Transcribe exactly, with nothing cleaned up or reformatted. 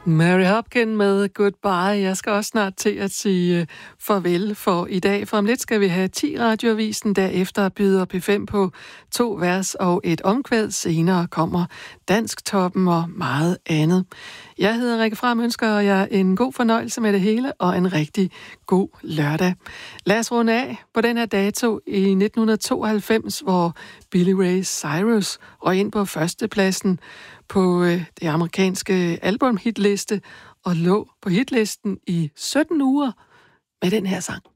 Mary Hopkin med Goodbye. Jeg skal også snart til at sige uh, farvel for i dag, for om lidt skal vi have ti radioavisen, derefter byder P fem på to vers og et omkvæd. Senere kommer Dansktoppen og meget andet. Jeg hedder Rikke Fram, ønsker jeg en god fornøjelse med det hele og en rigtig god lørdag. Lad os runde af på den her dato i nitten tooghalvfems, hvor Billy Ray Cyrus røg ind på førstepladsen på øh, det amerikanske albumhitliste og lå på hitlisten i sytten uger med den her sang.